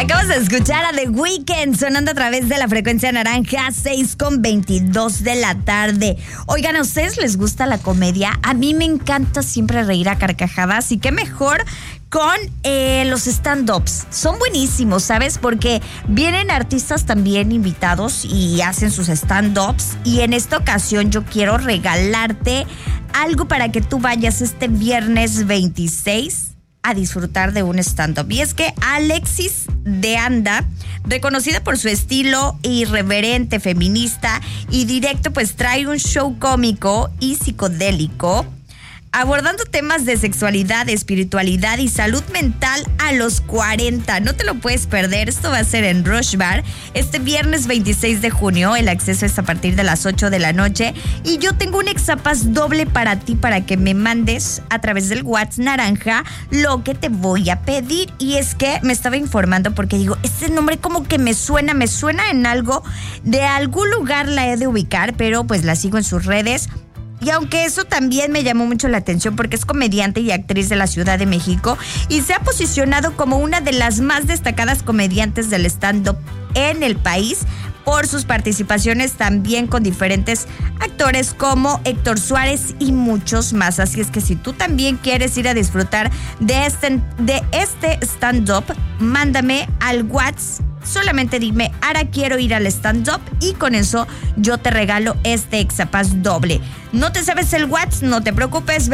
Acabas de escuchar a The Weeknd sonando a través de la frecuencia naranja 6:22 de la tarde. Oigan, ¿a ustedes les gusta la comedia? A mí me encanta siempre reír a carcajadas y qué mejor con los stand-ups. Son buenísimos, ¿sabes? Porque vienen artistas también invitados y hacen sus stand-ups. Y en esta ocasión yo quiero regalarte algo para que tú vayas este viernes 26 a disfrutar de un stand-up. Y es que Alexis de Anda, reconocida por su estilo irreverente, feminista y directo, pues trae un show cómico y psicodélico abordando temas de sexualidad, espiritualidad y salud mental a los 40. No te lo puedes perder. Esto va a ser en Rush Bar este viernes 26 de junio. El acceso es a partir de las 8 de la noche. Y yo tengo un exapass doble para ti para que me mandes a través del WhatsApp naranja lo que te voy a pedir. Y es que me estaba informando porque digo, este nombre como que me suena en algo. De algún lugar la he de ubicar, pero pues la sigo en sus redes. Y aunque eso también me llamó mucho la atención porque es comediante y actriz de la Ciudad de México y se ha posicionado como una de las más destacadas comediantes del stand-up en el país por sus participaciones también con diferentes actores como Héctor Suárez y muchos más. Así es que si tú también quieres ir a disfrutar de este stand-up, mándame al WhatsApp. Solamente dime, ahora quiero ir al stand-up y con eso yo te regalo este exapass doble. ¿No te sabes el WhatsApp? No te preocupes,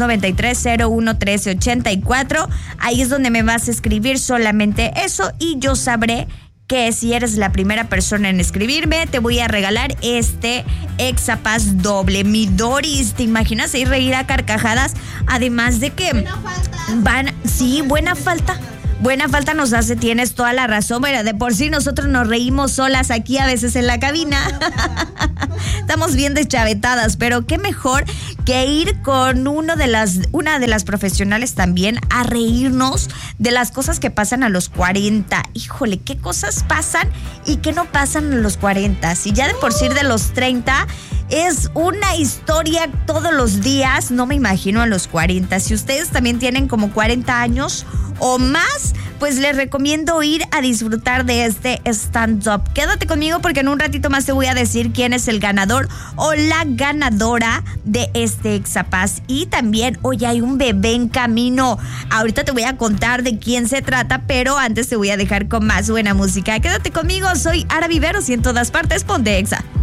2293-011384. Ahí es donde me vas a escribir solamente eso y yo sabré que si eres la primera persona en escribirme, te voy a regalar este exapass doble. Mi Doris, ¿te imaginas ir reír a carcajadas? Además de que buena falta. Buena falta nos hace, tienes toda la razón. Mira, de por sí nosotros nos reímos solas aquí a veces en la cabina. Estamos bien deschavetadas, pero qué mejor que ir con una de las profesionales también a reírnos de las cosas que pasan a los 40. Híjole, qué cosas pasan y qué no pasan a los 40. Si ya de por sí de los 30 es una historia todos los días, no me imagino a los 40. Si ustedes también tienen como 40 años o más, pues les recomiendo ir a disfrutar de este stand-up. Quédate conmigo porque en un ratito más te voy a decir quién es el ganador o la ganadora de este exapass. Y también, hoy hay un bebé en camino. Ahorita te voy a contar de quién se trata, pero antes te voy a dejar con más buena música. Quédate conmigo, soy Ara Viveros y en todas partes ponte Exa.